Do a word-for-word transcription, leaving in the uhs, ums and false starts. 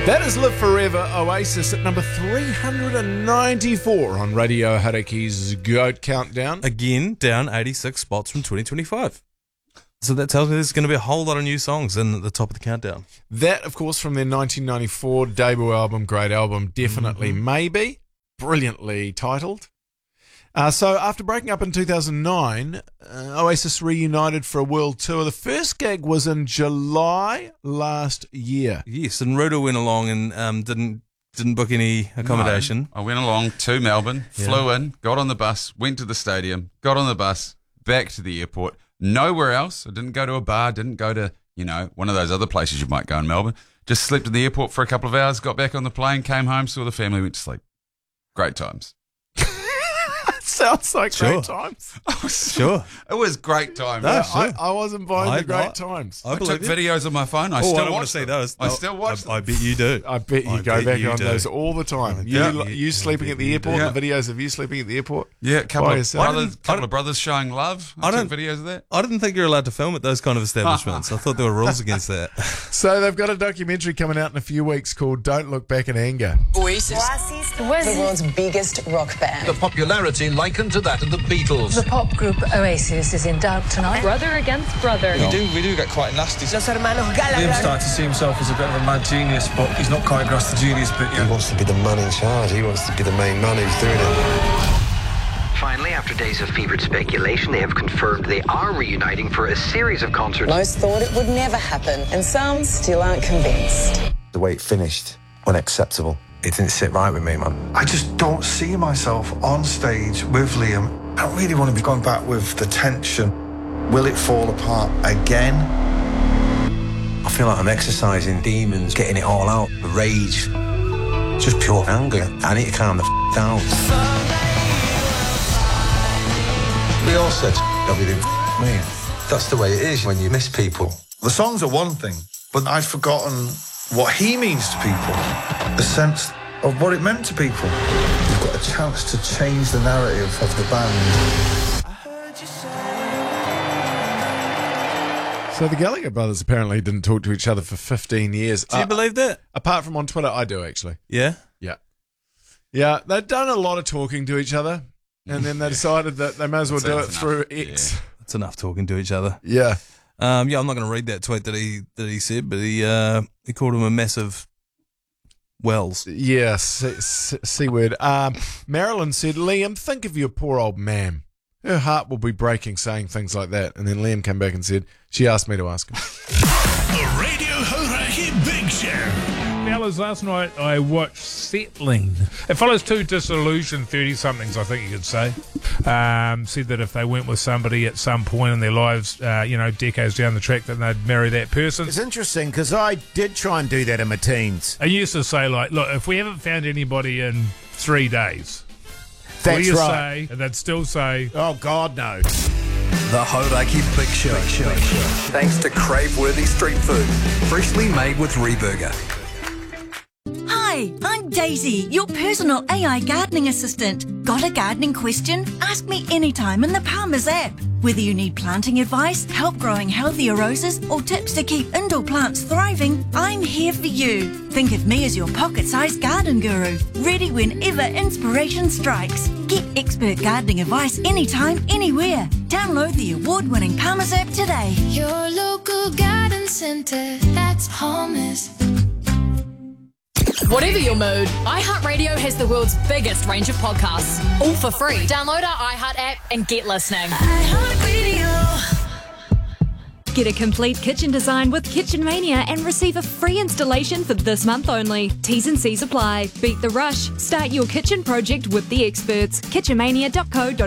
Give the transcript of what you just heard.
That is Live Forever, Oasis at number three hundred ninety-four on Radio Haraki's Goat Countdown. Again, down eighty-six spots from twenty twenty-five. So that tells me there's going to be a whole lot of new songs in at the top of the countdown. That, of course, from their nineteen ninety-four debut album, great album, Definitely mm-hmm. Maybe, brilliantly titled. Uh, so after breaking up in two thousand nine, uh, Oasis reunited for a world tour. The first gig was in July last year. Yes, and Ruda went along and um, didn't didn't book any accommodation. No, I went along to Melbourne, yeah. flew in, got on the bus, went to the stadium, got on the bus, back to the airport. Nowhere else. I didn't go to a bar, didn't go to, you know, one of those other places you might go in Melbourne. Just slept at the airport for a couple of hours, got back on the plane, came home, saw the family, went to sleep. Great times. Sounds like sure. great times. Oh, sure. It was great times. No, sure. I, I wasn't buying I, the great I, times. I, I took videos on my phone. I oh, still I want to see those. I still watch I, them. I bet you do. I bet you I go bet back you on do. those all the time. You, Yeah. you, you sleeping at the airport, Yeah. the videos of you sleeping at the airport. Yeah, a couple, By of yourself. brothers, couple of brothers showing love. I, I took don't- videos of that. I didn't think you were allowed to film at those kind of establishments. I thought there were rules against that. So they've got a documentary coming out in a few weeks called Don't Look Back in Anger. Oasis. Oasis, the world's biggest rock band. The popularity likened to that of the Beatles. The pop group Oasis is in doubt tonight. Brother against brother. We do, we do get quite nasty. Los hermanos Gallagher. Liam started to see himself as a bit of a mad genius, but he's not quite grasped the genius bit yet. He wants to be the man in charge. He wants to be the main man who's doing it. Finally, after days of fevered speculation, they have confirmed they are reuniting for a series of concerts. Most thought it would never happen, and some still aren't convinced. The way it finished, unacceptable. It didn't sit right with me, man. I just don't see myself on stage with Liam. I don't really want to be going back with the tension. Will it fall apart again? I feel like I'm exercising demons, getting it all out. The rage, just pure anger. I need to calm the f*** down. We all said everything f*** me. That's the way it is when you miss people. The songs are one thing, but I'd forgotten what he means to people. The sense of what it meant to people. You've got a chance to change the narrative of the band. So the Gallagher brothers apparently didn't talk to each other for fifteen years. Do you Uh, believe that? Apart from on Twitter, I do actually. Yeah? Yeah. Yeah, they've done a lot of talking to each other, and then they decided that they may as well That's do it enough. through X. Yeah. That's enough talking to each other. Yeah. Um, yeah, I'm not going to read that tweet that he that he said, but he uh, he called him a massive Wells. Yeah, C, C, C word. Um, Marilyn said, Liam, think of your poor old mam. Her heart will be breaking saying things like that. And then Liam came back and said, she asked me to ask him. The Radio Hauraki Big Show. Fellas, last night I watched Settling. It follows two disillusioned thirty-somethings, I think you could say. Um, said that if they went with somebody at some point in their lives, uh, you know, decades down the track, then they'd marry that person. It's interesting because I did try and do that in my teens. I used to say, like, look, if we haven't found anybody in three days, That's will you right. say, and they'd still say, oh, God, no. The Hauraki Big Show. Big Show. Thanks to crave-worthy street food. Freshly made with Reburger. Hi, I'm Daisy, your personal A I gardening assistant. Got a gardening question? Ask me anytime in the Palmer's app. Whether you need planting advice, help growing healthier roses, or tips to keep indoor plants thriving, I'm here for you. Think of me as your pocket-sized garden guru, ready whenever inspiration strikes. Get expert gardening advice anytime, anywhere. Download the award-winning Palmer's app today. Your local garden centre, that's Palmer's. Whatever your mood, iHeartRadio has the world's biggest range of podcasts, all for free. Download our iHeart app and get listening. Get a complete kitchen design with Kitchen Mania and receive a free installation for this month only. T's and C's apply. Beat the rush. Start your kitchen project with the experts. kitchen mania dot co dot